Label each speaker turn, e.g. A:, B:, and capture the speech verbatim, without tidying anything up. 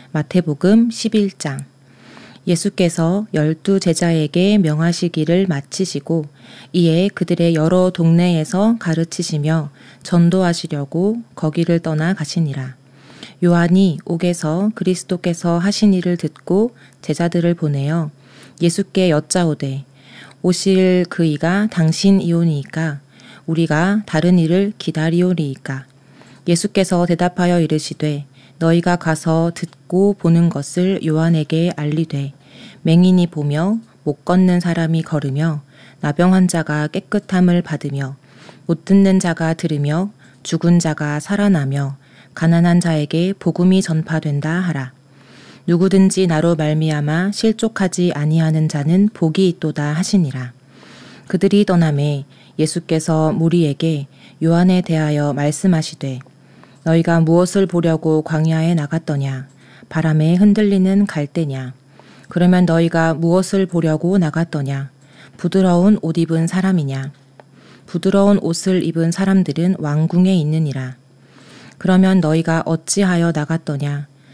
A: 마태복음 십일 장. 예수께서 열두 제자에게 명하시기를 마치시고 이에 그들의 여러 동네에서 가르치시며 전도하시려고 거기를 떠나 가시니라. 요한이 옥에서 그리스도께서 하신 일을 듣고 제자들을 보내어 예수께 여짜오되 오실 그이가 당신이오니이까 우리가 다른 일을 기다리오리이까. 예수께서 대답하여 이르시되 너희가 가서 듣고 보는 것을 요한에게 알리되 맹인이 보며 못 걷는 사람이 걸으며 나병 환자가 깨끗함을 받으며 못 듣는 자가 들으며 죽은 자가 살아나며 가난한 자에게 복음이 전파된다 하라. 누구든지 나로 말미암아 실족하지 아니하는 자는 복이 있도다 하시니라. 그들이 떠나매 예수께서 무리에게 요한에 대하여 말씀하시되 너희가 무엇을 보려고 광야에 나갔더냐? 바람에 흔들리는 갈대냐? 그러면 너희가 무엇을 보려고 나갔더냐? 부드러운 옷 입은 사람이냐? 부드러운 옷을 입은 사람들은 왕궁에 있느니라. 그러면 너희가 어찌하여 나갔더냐?